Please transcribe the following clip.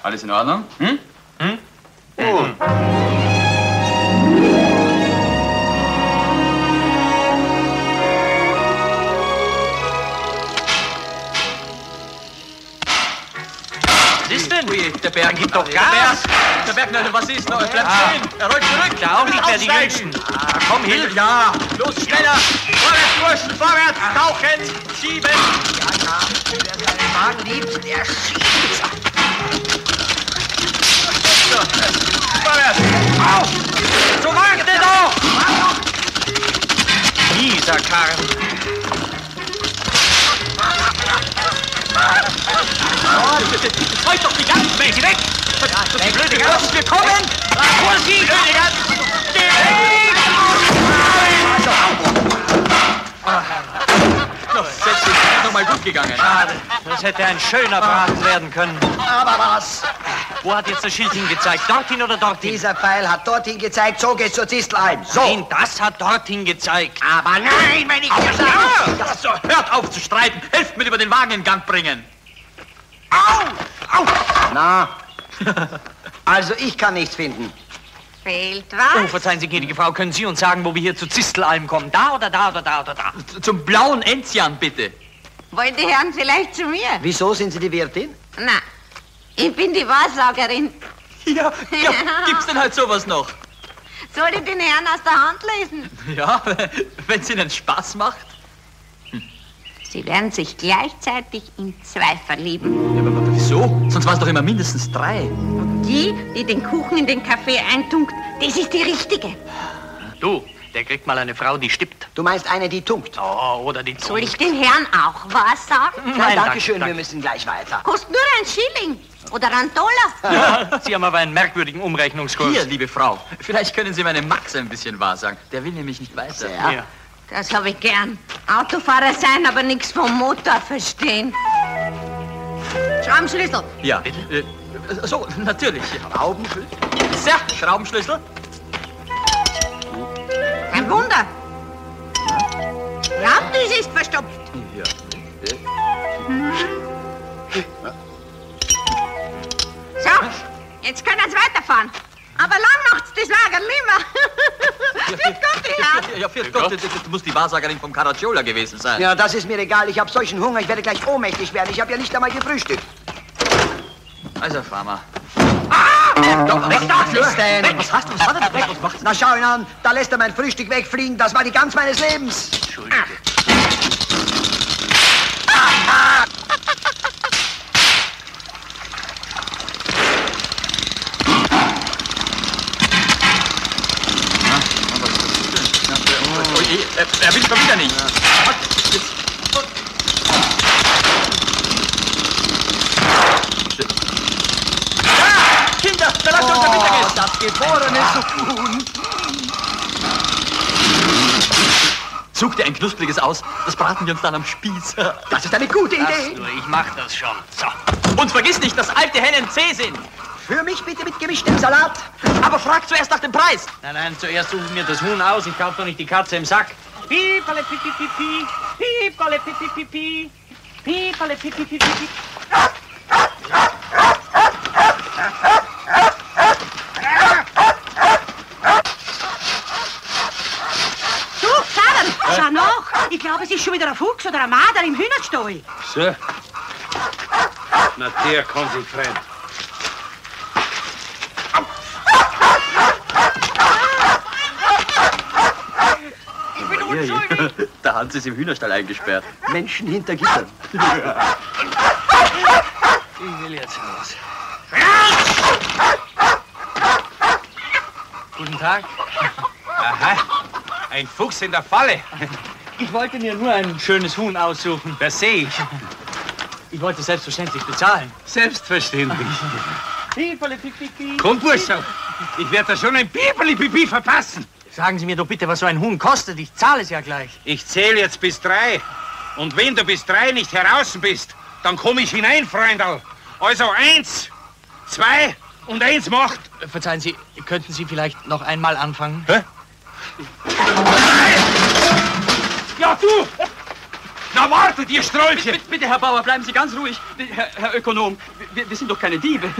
Alles in Ordnung? Hm? Hm? Oh. Was ist denn? Ui, der Berg. Gib doch Gas! Der Berg, was ist noch? Er bleibt stehen. Er rollt zurück. Da auch nicht mehr die Jüngsten. Komm, hilf! Ja, los, schneller. Vorwärts, Burschen, vorwärts. Tauchen, schieben. Ja, wer seinen Wagen liebt, der schiebt. So, vorwärts. Auf! So warte doch! Dieser Karren. Halt doch die ganzen Mädchen weg! Die blöde Gans, wir kommen! Vorsicht! Blöde Gans! Setz dich, ist noch mal gut gegangen. Schade, das hätte ein schöner Braten werden können. Aber was? Wo hat jetzt das Schild hingezeigt? Dorthin oder dorthin? Dieser Pfeil hat dorthin gezeigt, so geht's zur Distelheim. So. Nein, das hat dorthin gezeigt. Aber nein, wenn ich dir sage. Ja, so, hört auf zu streiten. Helft mir über den Wagen in Gang bringen. Au! Au! Na, also ich kann nichts finden. Fehlt Oh, was? verzeihen Sie, gnädige Frau, können Sie uns sagen, wo wir hier zu Zistelalm kommen? Da oder da oder da oder da? Zum blauen Enzian, bitte. Wollen die Herren vielleicht zu mir? Wieso sind Sie die Wirtin? Na, ich bin die Wahrsagerin. Ja, gibt's denn halt sowas noch? Soll ich den Herrn aus der Hand lesen? Ja, wenn's Ihnen Spaß macht. Sie werden sich gleichzeitig in zwei verlieben. Ja, aber wieso? Sonst waren es doch immer mindestens 3. Und die den Kuchen in den Kaffee eintunkt, das ist die richtige. Du, der kriegt mal eine Frau, die stippt. Du meinst eine, die tunkt? Oh, oder die Soll ich den Herrn auch was sagen? Nein, danke danke, schön, danke. wir müssen gleich weiter. Kostet nur ein Schilling oder ein Dollar. Ja, Sie haben aber einen merkwürdigen Umrechnungskurs. Hier, liebe Frau, vielleicht können Sie meinem Max ein bisschen wahrsagen. Der will nämlich nicht weiter. Ja. Ja. Das habe ich gern. Autofahrer sein, aber nichts vom Motor verstehen. Schraubenschlüssel. Ja, so, natürlich. Schraubenschlüssel? Sehr, Schraubenschlüssel. Ein Wunder. Ja, das ist verstopft. Ja. So, jetzt können Sie weiterfahren. Aber lang macht's das Lager nimmer. Für Gott, die Herren. Ja, für Gott, das muss die Wahrsagerin vom Caracciolo gewesen sein. Ja, das ist mir egal. Ich habe solchen Hunger, ich werde gleich ohnmächtig werden. Ich habe ja nicht einmal gefrühstückt. Also, Farmer. Doch, weg dafür! Was hast du? Was hat er da weg? Was macht's? Na, schau ihn an. Da lässt er mein Frühstück wegfliegen. Das war die Gans meines Lebens. Entschuldige. Er will schon wieder nicht. Kinder, da lasst uns Mittagessen. Das geborene Huhn. Such dir ein knuspriges aus. Das braten wir uns dann am Spieß. Das ist eine gute Lass Idee. nur, ich mach das schon. So. Und vergiss nicht, dass alte Hennen zäh sind. Für mich bitte mit gemischtem Salat. Aber frag zuerst nach dem Preis. Nein, nein, zuerst suche ich mir das Huhn aus. Ich kauf doch nicht die Katze im Sack. Piepale, pipi, pipi. Piepale, pipi, pipi. Piepale, pipi, pipi. Du, Fabian, schau nach. Ich glaube, es ist schon wieder ein Fuchs oder ein Marder im Hühnerstall. So. Na, der kommt sich fremd. Ich bin unschuldig. Da haben sie es im Hühnerstall eingesperrt. Menschen hinter Gittern. Ich will jetzt raus. Guten Tag. Aha. Ein Fuchs in der Falle. Ich wollte mir nur ein schönes Huhn aussuchen. Das sehe ich. Ich wollte selbstverständlich bezahlen. Selbstverständlich. Piepale, pipi, pipi. Komm, Bursche. Ich werde da schon ein Piepeli-Pipi verpassen. Sagen Sie mir doch bitte, was so ein Huhn kostet. Ich zahle es ja gleich. Ich zähle jetzt bis 3. Und wenn du bis 3 nicht heraus bist, dann komme ich hinein, Freundal. Also 1, 2 und 1 macht. Verzeihen Sie, könnten Sie vielleicht noch einmal anfangen? Hä? Ja, du! Na, warte, ihr Strolche! Bitte, Herr Bauer, bleiben Sie ganz ruhig. Herr Ökonom, wir sind doch keine Diebe.